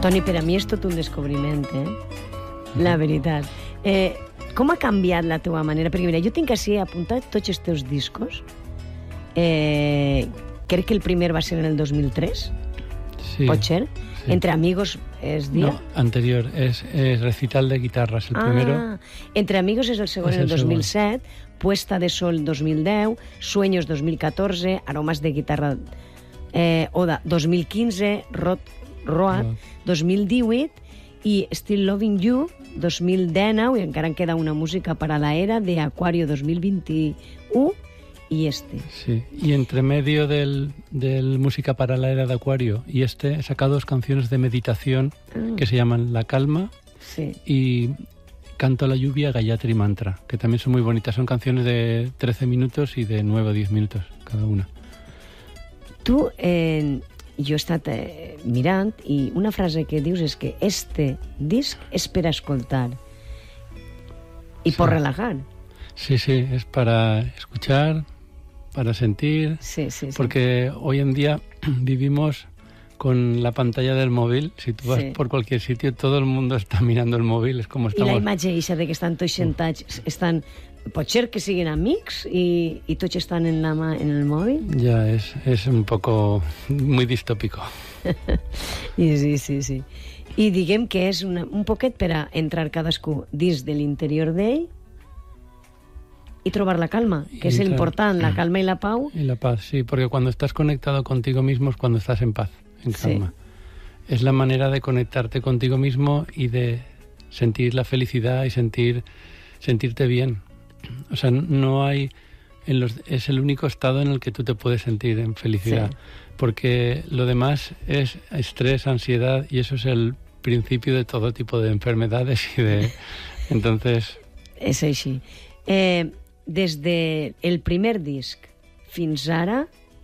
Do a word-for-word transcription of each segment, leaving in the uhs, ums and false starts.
Toni, per a mi és tot un descobriment, eh? La veritat. Eh, com ha canviat la teva manera? Perquè mira, jo tinc així apuntat tots els teus discos. Eh, crec que el primer va ser en el dos mil tres. Sí. Pot ser? Sí. Entre Amigos es dia? No, anterior. Es, es Recital de Guitarras, el ah, primero. Entre Amigos és el segon Es en el el dos mil set, Puesta de Sol dos mil deu, Sueños dos mil catorze, Aromas de Guitarra eh, Oda dos mil quinze, Rot Road dos mil divuit i Still Loving You dos mil dinou, i encara en queda una música para la era de Acuario dos mil veintiuno y este. Sí, y entre medio del, del Música para la Era de Acuario y este he sacado dos canciones de meditación ah. que se llaman La Calma sí. y Canto a la Lluvia, Gayatri Mantra, que también son muy bonitas. Son canciones de trece minutos y de nueve o diez minutos cada una. Tu, eh, jo he estat eh, mirant i una frase que dius és que este disc és per escoltar i sí. por relajar. Sí, sí, es para escuchar, para sentir, sí, sí, sí. porque hoy en día vivimos con la pantalla del móvil. Si tú vas sí. por cualquier sitio, todo el mundo está mirando el móvil, es como estamos... I la imatge eixa de que estan tots sentats, estan... Pot ser que siguin amics i, i tots estan en, la mà, en el mòbil? Ya, es, es un poco muy distópico. I sí, sí, sí. I diguem que és una, un poquet per a entrar cadascú dins de l'interior d'ell y trobar la calma, que es el importante, la calma y la paz. Y la paz, sí, porque cuando estás conectado contigo mismo es cuando estás en paz, en calma. Sí. Es la manera de conectarte contigo mismo y de sentir la felicidad y sentir sentirte bien. O sea, no hay... En los, es el único estado en el que tú te puedes sentir en felicidad. Sí. Porque lo demás es estrés, ansiedad, y eso es el principio de todo tipo de enfermedades y de... Entonces... És així. Eh... Des del de primer disc fins ara,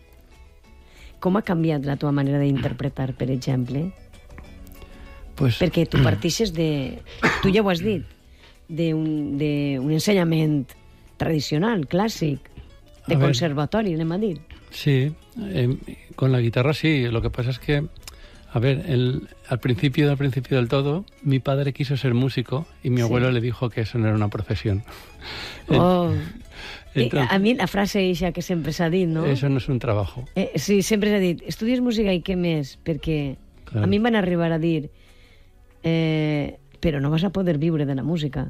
com ha canviat la teva manera d'interpretar, per exemple? Pues... Perquè tu partixes de... Tu ja ho has dit, d'un ensenyament tradicional, clàssic, de a conservatori, ver, anem a dir. Sí, eh, con la guitarra sí. Lo que pasa es que, a ver, el, al principio del principio del todo, mi padre quiso ser músico y mi abuelo sí. le dijo que eso no era una profesión. Oh. Entonces, a mi la frase eixa que sempre s'ha dit, no? Eso no es un trabajo. Eh, sí, sempre s'ha dit, estudies música i què més? Perquè claro. A mi em van arribar a dir eh, però no vas a poder viure de la música.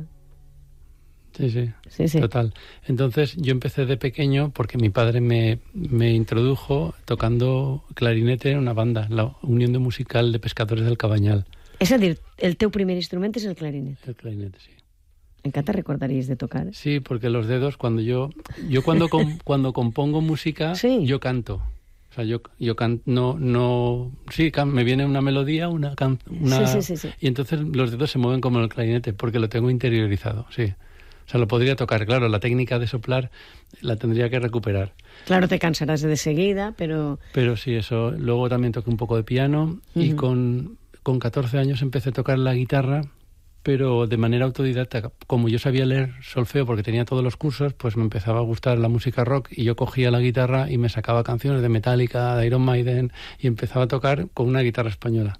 Sí, sí, sí, sí, total. Entonces yo empecé de pequeño porque mi padre me, me introdujo tocando clarinete en una banda, la Unión de Musical de Pescadores del Cabañal. És a dir, el teu primer instrumento es el clarinete. El clarinete, sí. Encara te recordarías de tocar. Sí, porque los dedos, cuando yo yo cuando com, cuando compongo música, sí. yo canto. O sea, yo yo canto, no no sí, can, me viene una melodía, una can, una sí, sí, sí, sí. y entonces los dedos se mueven como el clarinete porque lo tengo interiorizado, sí. O sea, lo podría tocar, claro, la técnica de soplar la tendría que recuperar. Claro, te cansarás de seguida, pero... Pero sí, eso. Luego también toqué un poco de piano uh-huh. y con, con catorce años empecé a tocar la guitarra, pero de manera autodidacta. Como yo sabía leer solfeo porque tenía todos los cursos, pues me empezaba a gustar la música rock y yo cogía la guitarra y me sacaba canciones de Metallica, de Iron Maiden y empezaba a tocar con una guitarra española.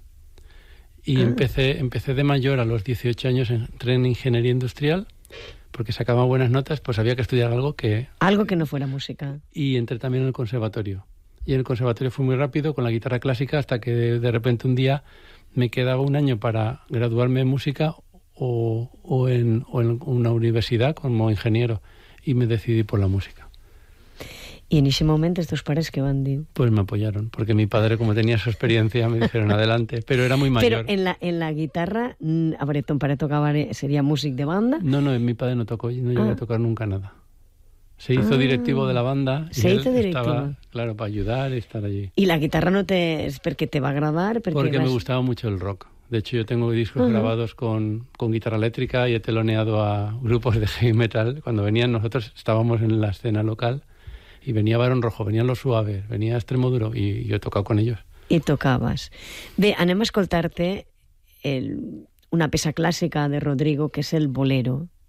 Y uh-huh. empecé, empecé de mayor, a los dieciocho años entré en ingeniería industrial porque sacaba buenas notas, pues había que estudiar algo que... Algo que no fuera música. Y entré también en el conservatorio. Y en el conservatorio fui muy rápido con la guitarra clásica hasta que de, de repente un día me quedaba un año para graduarme en música o, o, en, o en una universidad como ingeniero y me decidí por la música. ¿Y en ese momento estos pares qué van a decir? Pues me apoyaron, porque mi padre, como tenía su experiencia, me dijeron adelante, pero era muy mayor. Pero en la, en la guitarra, a ver, ton pare tocaba, ¿sería músic de banda? No, no, mi padre no tocó, no llegué ah. a tocar nunca nada. Se hizo ah. directivo de la banda. Y Se hizo directivo. Estaba, claro, para ayudar y estar allí. ¿Y la guitarra no te es porque te va a agradar? Porque, porque vas... me gustaba mucho el rock. De hecho, yo tengo discos uh-huh. grabados con, con guitarra eléctrica y he teloneado a grupos de heavy metal. Cuando venían, nosotros estábamos en la escena local y venía Barón Rojo, venían Los Suaves, venía Extremo Duro y yo he tocado con ellos. I tocaves. Bé, anem a escoltar-te el, una peça clàssica de Rodrigo, que és el Bolero.